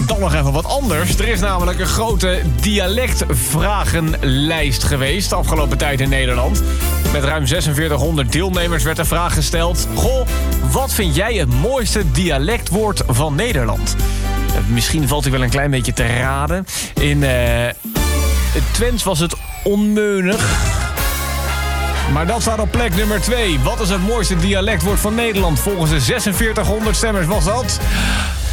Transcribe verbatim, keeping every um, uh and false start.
Dan nog even wat anders. Er is namelijk een grote dialectvragenlijst geweest de afgelopen tijd in Nederland. Met ruim zesenveertighonderd deelnemers werd de vraag gesteld: goh, wat vind jij het mooiste dialectwoord van Nederland? Misschien valt u wel een klein beetje te raden. In uh, het Twents was het onmeunig. Maar dat staat op plek nummer twee. Wat is het mooiste dialectwoord van Nederland? Volgens de zesenveertighonderd stemmers was dat